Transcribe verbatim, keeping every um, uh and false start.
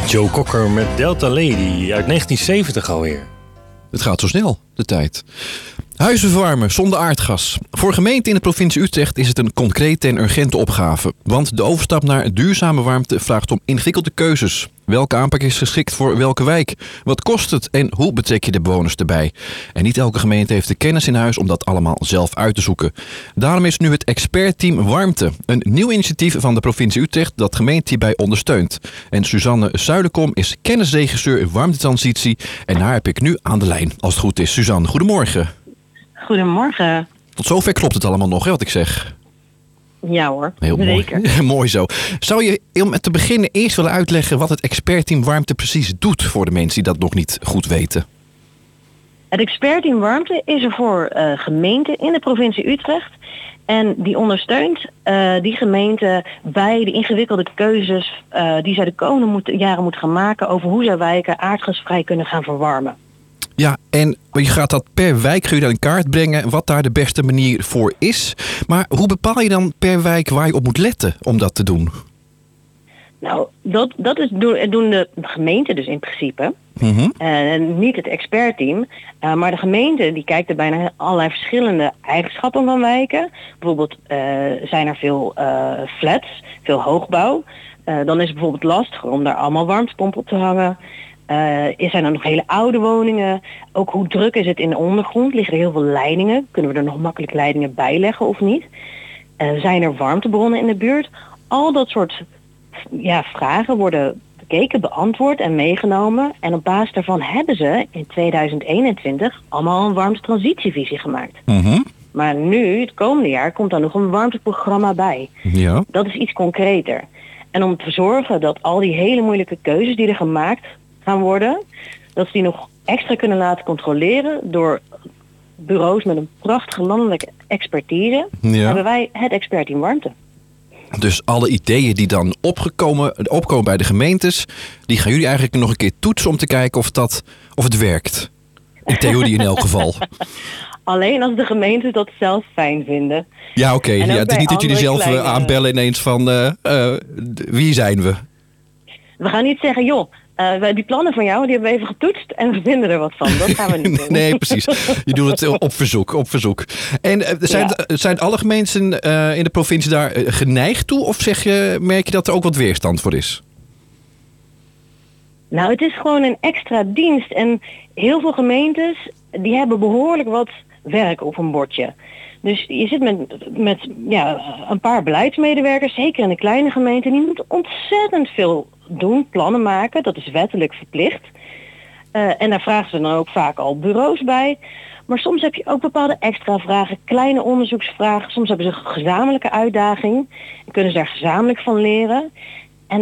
Joe Cocker met Delta Lady uit negentien zeventig alweer. Het gaat zo snel, de tijd. Huizen verwarmen zonder aardgas. Voor gemeenten in de provincie Utrecht is het een concrete en urgente opgave. Want de overstap naar duurzame warmte vraagt om ingewikkelde keuzes. Welke aanpak is geschikt voor welke wijk? Wat kost het en hoe betrek je de bewoners erbij? En niet elke gemeente heeft de kennis in huis om dat allemaal zelf uit te zoeken. Daarom is nu het expertteam Warmte. Een nieuw initiatief van de provincie Utrecht dat gemeente hierbij ondersteunt. En Suzanne Zuilenkom is kennisregisseur warmtetransitie. En haar heb ik nu aan de lijn, als het goed is. Suzanne, goedemorgen. Goedemorgen. Tot zover klopt het allemaal nog, hè, wat ik zeg. Ja hoor, heel zeker. Mooi. Mooi zo. Zou je om te beginnen eerst willen uitleggen wat het expertteam Warmte precies doet voor de mensen die dat nog niet goed weten? Het expertteam Warmte is er voor uh, gemeenten in de provincie Utrecht. En die ondersteunt uh, die gemeenten bij de ingewikkelde keuzes uh, die zij de komende moet, jaren moeten gaan maken over hoe zij wijken aardgasvrij kunnen gaan verwarmen. Ja, en je gaat dat per wijk kun je dan in kaart brengen wat daar de beste manier voor is. Maar hoe bepaal je dan per wijk waar je op moet letten om dat te doen? Nou, dat, dat is doen, doen de gemeenten dus in principe. Mm-hmm. Uh, niet het expertteam. Uh, maar de gemeente die kijkt er bijna naar allerlei verschillende eigenschappen van wijken. Bijvoorbeeld uh, zijn er veel uh, flats, veel hoogbouw. Uh, dan is het bijvoorbeeld lastiger om daar allemaal warmtepompen op te hangen. Uh, zijn er nog hele oude woningen? Ook hoe druk is het in de ondergrond? Liggen er heel veel leidingen? Kunnen we er nog makkelijk leidingen bij leggen of niet? Uh, zijn er warmtebronnen in de buurt? Al dat soort ja, vragen worden bekeken, beantwoord en meegenomen. En op basis daarvan hebben ze in tweeduizend eenentwintig allemaal een warmtetransitievisie gemaakt. Mm-hmm. Maar nu, het komende jaar, komt daar nog een warmteprogramma bij. Ja. Dat is iets concreter. En om te zorgen dat al die hele moeilijke keuzes die er gemaakt gaan worden, dat ze die nog extra kunnen laten controleren door bureaus met een prachtige landelijke expertise, Ja. hebben wij het expertteam Warmte. Dus alle ideeën die dan opgekomen, opkomen bij de gemeentes, die gaan jullie eigenlijk nog een keer toetsen om te kijken of, dat, of het werkt. In theorie in elk geval. Alleen als de gemeentes dat zelf fijn vinden. Ja, oké. Okay. Ja, het is niet dat jullie zelf kleine aanbellen ineens van uh, uh, wie zijn we? We gaan niet zeggen, joh, uh, die plannen van jou, die hebben we even getoetst en we vinden er wat van. Dat gaan we niet doen. Nee, precies. Je doet het op verzoek. Op verzoek. En uh, zijn, ja. zijn alle gemeenten uh, in de provincie daar uh, geneigd toe? Of zeg je, merk je dat er ook wat weerstand voor is? Nou, het is gewoon een extra dienst. En heel veel gemeentes, die hebben behoorlijk wat werk op een bordje. Dus je zit met, met ja, een paar beleidsmedewerkers, zeker in de kleine gemeenten, die moeten ontzettend veel doen, plannen maken. Dat is wettelijk verplicht. Uh, en daar vragen ze dan ook vaak al bureaus bij. Maar soms heb je ook bepaalde extra vragen, kleine onderzoeksvragen. Soms hebben ze een gezamenlijke uitdaging en kunnen ze daar gezamenlijk van leren.